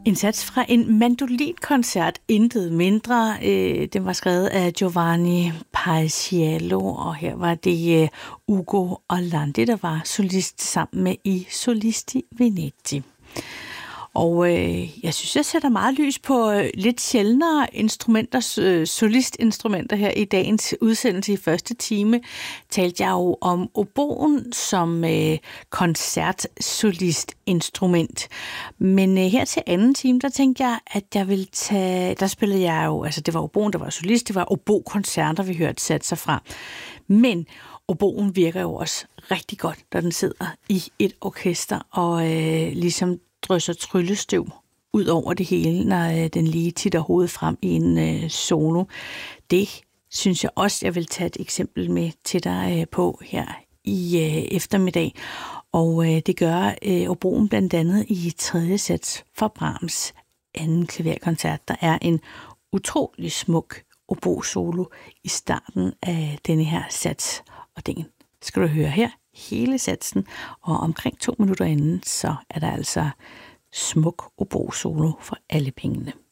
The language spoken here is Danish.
En sats fra en mandolinkoncert, intet mindre. Den var skrevet af Giovanni Paisiello, og her var det Ugo Orlandi, der var solist sammen med I Solisti Veneti. Og jeg synes, jeg sætter meget lys på lidt sjældnere instrumenter, solistinstrumenter her i dagens udsendelse. I første time talte jeg jo om oboen som koncertsolistinstrument. Men her til anden time, der tænkte jeg, at jeg ville tage... Der spillede jeg jo... Altså, det var oboen, der var solist. Det var obokoncerter, vi hørte satser fra. Men oboen virker jo også rigtig godt, når den sidder i et orkester og ligesom drysser tryllestøv ud over det hele, når den lige titter hovedet frem i en solo. Det synes jeg også, jeg vil tage et eksempel med til dig på her i eftermiddag. Og det gør oboen blandt andet i tredje sats for Brahms anden klaverkoncert. Der er en utrolig smuk obo-solo i starten af denne her sats, og den skal du høre her, hele satsen, og omkring 2 minutter inden, så er der altså smuk obo-solo for alle pengene.